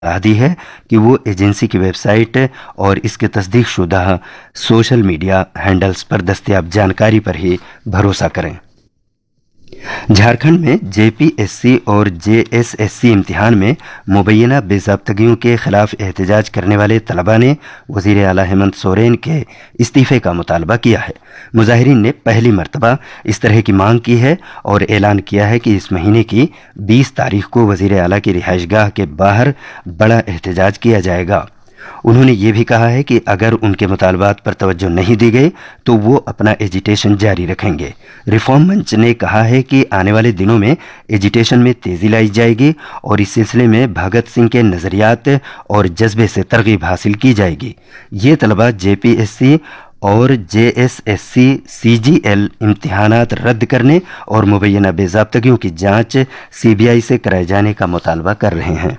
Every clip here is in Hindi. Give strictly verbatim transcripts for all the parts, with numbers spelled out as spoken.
सलाह दी है कि वो एजेंसी की वेबसाइट और इसके तस्दीकशुदा सोशल मीडिया हैंडल्स पर दस्तयाब जानकारी पर ही भरोसा करें। झारखंड में जेपीएससी और जेएसएससी इम्तिहान में मुबैना बेज़ाब्तगियों के खिलाफ एहतजाज करने वाले तलबा ने वज़ीर आला हेमंत सोरेन के इस्तीफ़े का मुतालबा किया है। मुजाहिरीन ने पहली मरतबा इस तरह की मांग की है और ऐलान किया है कि इस महीने की बीस तारीख को वज़ीर आला की रिहाइशगाह के बाहर बड़ा एहतजाज किया जाएगा। उन्होंने ये भी कहा है कि अगर उनके मुतालबात पर तवज्जो नहीं दी गई तो वो अपना एजिटेशन जारी रखेंगे। रिफॉर्म मंच ने कहा है कि आने वाले दिनों में एजिटेशन में तेजी लाई जाएगी और इस सिलसिले में भगत सिंह के नज़रियात और जज्बे से तरगीब हासिल की जाएगी। ये तलबा जेपीएससी और जेएसएससी सीजीएल इम्तिहानात रद्द करने और मुबैना बेज़ाब्तगियों की जांच सीबीआई से कराए जाने का मुतालबा कर रहे हैं।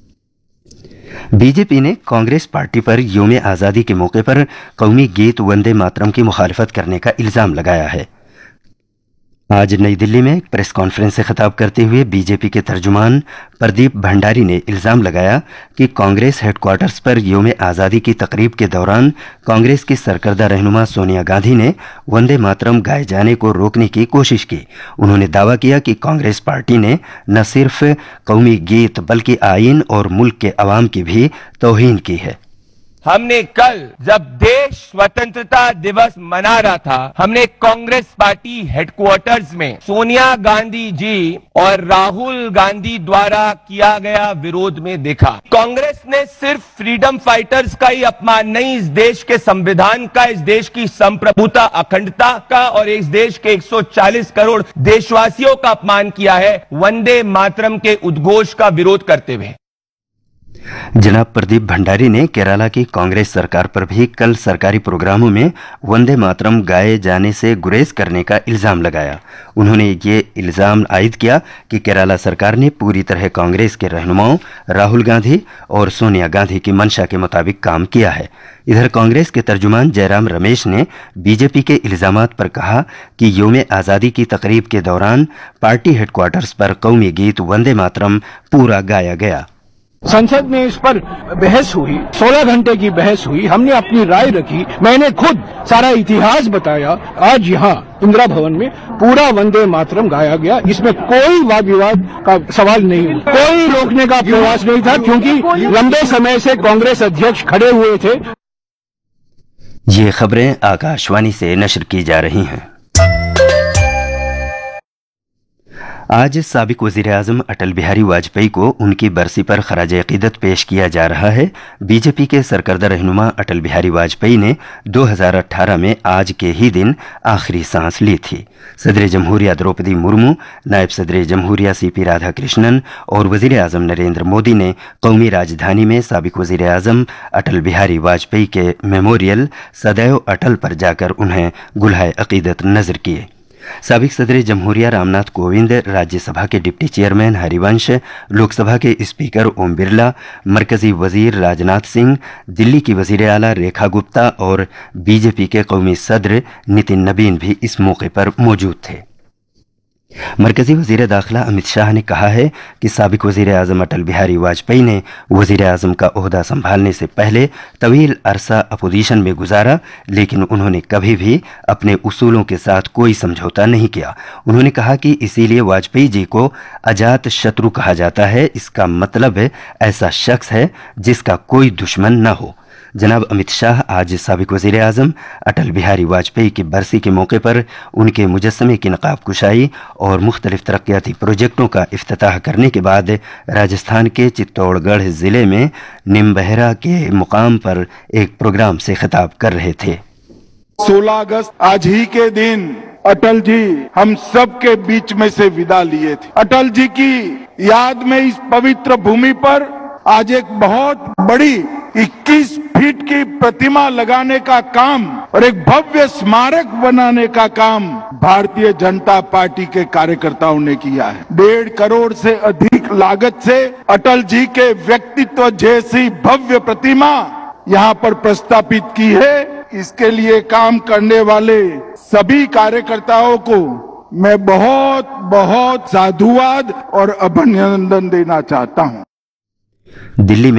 बीजेपी ने कांग्रेस पार्टी पर यौम आज़ादी के मौके पर कौमी गीत वंदे मातरम की मुखालफत करने का इल्ज़ाम लगाया है। आज नई दिल्ली में एक प्रेस कॉन्फ्रेंस से खिताब करते हुए बीजेपी के तर्जुमान प्रदीप भंडारी ने इल्ज़ाम लगाया कि कांग्रेस हेडक्वार्टर्स पर यौम आज़ादी की तकरीब के दौरान कांग्रेस की सरकर्दा रहनुमा सोनिया गांधी ने वंदे मातरम गाए जाने को रोकने की कोशिश की। उन्होंने दावा किया कि कांग्रेस पार्टी ने न सिर्फ कौमी गीत बल्कि आईन और मुल्क के अवाम की भी तौहीन की है। हमने कल जब देश स्वतंत्रता दिवस मना रहा था, हमने कांग्रेस पार्टी हेडक्वार्टर्स में सोनिया गांधी जी और राहुल गांधी द्वारा किया गया विरोध में देखा। कांग्रेस ने सिर्फ फ्रीडम फाइटर्स का ही अपमान नहीं, इस देश के संविधान का, इस देश की संप्रभुता अखंडता का और इस देश के एक सौ चालीस करोड़ देशवासियों का अपमान किया है वंदे मातरम के उद्घोष का विरोध करते हुए। जनाब प्रदीप भंडारी ने केरला की कांग्रेस सरकार पर भी कल सरकारी प्रोग्रामों में वंदे मातरम गाए जाने से गुरेज करने का इल्ज़ाम लगाया। उन्होंने ये इल्ज़ाम आयद किया कि केरला सरकार ने पूरी तरह कांग्रेस के रहनुमाओं राहुल गांधी और सोनिया गांधी की मंशा के मुताबिक काम किया है। इधर कांग्रेस के तर्जुमान जयराम रमेश ने बीजेपी के इल्ज़ामात पर कहा कि यौम आज़ादी की तकरीब के दौरान पार्टी हेडक्वार्टर्स पर कौमी गीत वंदे मातरम पूरा गाया गया। संसद में इस पर बहस हुई, सोलह घंटे की बहस हुई, हमने अपनी राय रखी, मैंने खुद सारा इतिहास बताया। आज यहाँ इंदिरा भवन में पूरा वंदे मातरम गाया गया, इसमें कोई वाद विवाद का सवाल नहीं हुआ, कोई रोकने का प्रयास नहीं था, क्योंकि लंबे समय से कांग्रेस अध्यक्ष खड़े हुए थे। ये खबरें आकाशवाणी से नशर की जा रही हैं। आज साबिक वज़ीर-ए-आज़म अटल बिहारी वाजपेयी को उनकी बरसी पर खराज अक़ीदत पेश किया जा रहा है। बीजेपी के सरकर्दा रहनुमा अटल बिहारी वाजपेयी ने दो हज़ार अठारह में आज के ही दिन आखिरी सांस ली थी। सदर जमहूरिया द्रौपदी मुर्मू, नायब सदर जमहूरिया सीपी राधाकृष्णन और वज़ीर-ए-आज़म नरेंद्र मोदी ने कौमी राजधानी में साबिक वज़ीर-ए-आज़म अटल बिहारी वाजपेयी के मेमोरियल सदैव अटल पर जाकर उन्हें गुलहाए अक़ीदत नजर किए। साबिक सदर जमहूरिया रामनाथ कोविंद, राज्यसभा के डिप्टी चेयरमैन हरिवंश, लोकसभा के स्पीकर ओम बिरला, मरकजी वजीर राजनाथ सिंह, दिल्ली की वजीर आला रेखा गुप्ता और बीजेपी के कौमी सदर नितिन नबीन भी इस मौके पर मौजूद थे। मरकजी वजीर दाखिला अमित शाह ने कहा है कि साबिक वजीर आजम अटल बिहारी वाजपेयी ने वजीर आजम का ओहदा संभालने से पहले तवील अरसा अपोजिशन में गुजारा, लेकिन उन्होंने कभी भी अपने उसूलों के साथ कोई समझौता नहीं किया। उन्होंने कहा कि इसीलिए वाजपेयी जी को अजात शत्रु कहा जाता है। इसका मतलब ऐसा शख्स है जिसका कोई दुश्मन न हो। जनाब अमित शाह आज साबिक वज़ीर आज़म अटल बिहारी वाजपेयी की बरसी के मौके पर उनके मुजस्समे की नकाब कुशाई और मुख्तलिफ तरक्याती प्रोजेक्टों का इफ्तिताह करने के बाद राजस्थान के चित्तौड़गढ़ ज़िले में निम्बहरा के मुकाम पर एक प्रोग्राम से खिताब कर रहे थे। सोलह अगस्त आज ही के दिन अटल जी हम सब के बीच में से विदा लिए थे। अटल जी की याद में इस पवित्र भूमि पर आज एक बहुत बड़ी इक्कीस फीट की प्रतिमा लगाने का काम और एक भव्य स्मारक बनाने का काम भारतीय जनता पार्टी के कार्यकर्ताओं ने किया है। डेढ़ करोड़ से अधिक लागत से अटल जी के व्यक्तित्व जैसी भव्य प्रतिमा यहाँ पर प्रस्तापित की है। इसके लिए काम करने वाले सभी कार्यकर्ताओं को मैं बहुत बहुत साधुवाद और अभिनंदन देना चाहता हूँ। दिल्ली